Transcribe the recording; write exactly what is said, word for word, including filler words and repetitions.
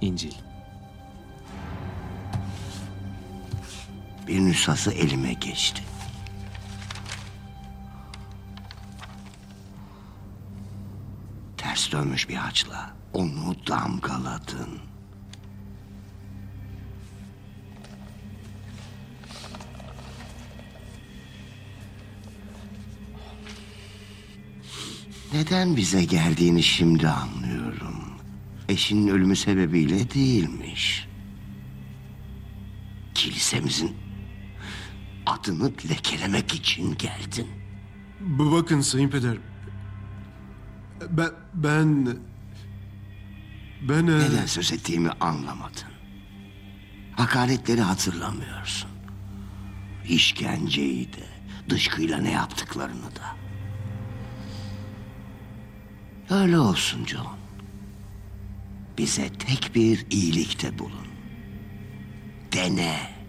İncil. Bir nüshası elime geçti. Ters dönmüş bir haçla onu damgaladın. Neden bize geldiğini şimdi anlıyorum. Eşinin ölümü sebebiyle değilmiş. Kilisemizin adını lekelemek için geldin. B- Bakın Sayın Peder. Ben... Ben... Ben... e, Neden söz ettiğimi anlamadın. Hakaretleri hatırlamıyorsun. İşkenceyi de, dışkıyla ne yaptıklarını da. Öyle olsun John. Bize tek bir iyilikte bulun. Dene.